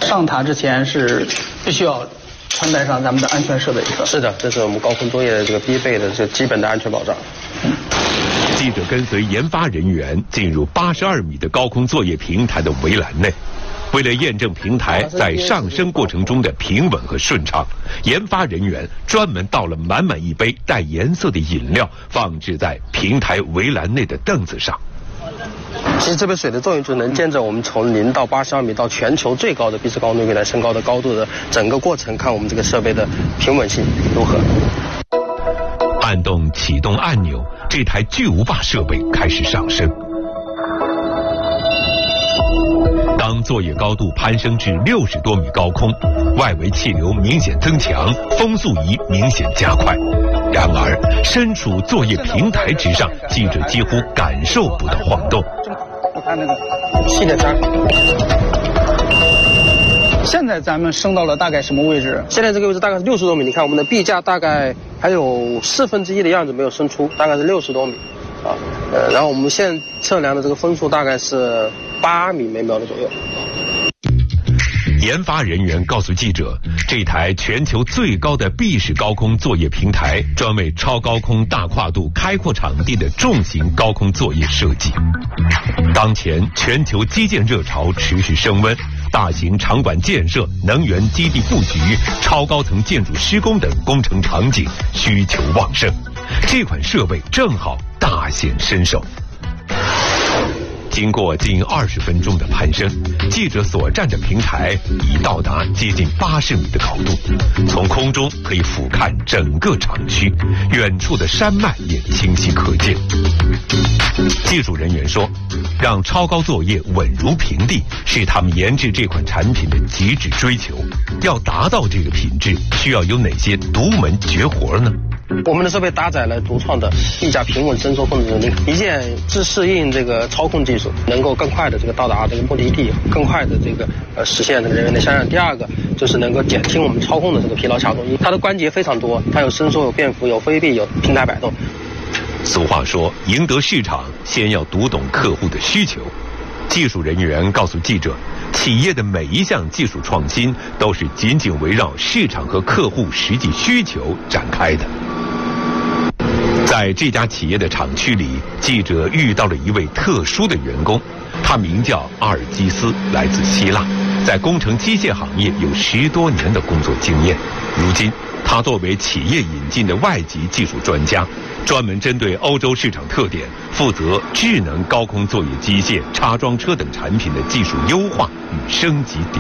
上塔之前是必须要穿戴上咱们的安全设备。 是的，这是我们高空作业的这个必备的这基本的安全保障。 记者跟随研发人员进入82米的高空作业平台的围栏内。为了验证平台在上升过程中的平稳和顺畅，研发人员专门倒了满满一杯带颜色的饮料，放置在平台围栏内的凳子上。 其实这杯水的作用就是能见证我们从0到82米到全球最高的闭式高空平台升高的高度的整个过程，看我们这个设备的平稳性如何。 按动启动按钮，这台巨无霸设备开始上升。当作业高度攀升至60多米高空，外围气流明显增强，风速仪明显加快。然而，身处作业平台之上，记者几乎感受不到晃动。 我看那个 7.3。 现在咱们升到了大概什么位置？ 现在这个位置大概是60多米。你看我们的臂架大概还有1/4的样子没有升出，大概是60多米。然后我们现在测量的这个风速大概是8米每秒的左右。 研发人员告诉记者，这台全球最高的闭式高空作业平台，专为超高空大跨度开阔场地的重型高空作业设计。当前全球基建热潮持续升温，大型场馆建设、能源基地布局、超高层建筑施工等工程场景需求旺盛，这款设备正好大显身手。经过近20分钟的攀升，记者所站的平台已到达接近80米的高度，从空中可以俯瞰整个厂区，远处的山脉也清晰可见。技术人员说，让超高作业稳如平地是他们研制这款产品的极致追求。要达到这个品质，需要有哪些独门绝活呢？ 我们的设备搭载了独创的臂架平稳伸缩控制能力，一键自适应这个操控技术，能够更快的这个到达这个目的地，更快的这个实现这个人员的下降。第二个就是能够减轻我们操控的这个疲劳强度，它的关节非常多，它有伸缩、有变幅、有飞臂、有平台摆动。 俗话说，赢得市场先要读懂客户的需求。技术人员告诉记者，企业的每一项技术创新都是紧紧围绕市场和客户实际需求展开的。在这家企业的厂区里，记者遇到了一位特殊的员工，他名叫阿尔基斯，来自希腊，在工程机械行业有10多年的工作经验。如今，他作为企业引进的外籍技术专家，专门针对欧洲市场特点，负责智能高空作业机械、插装车等产品的技术优化与升级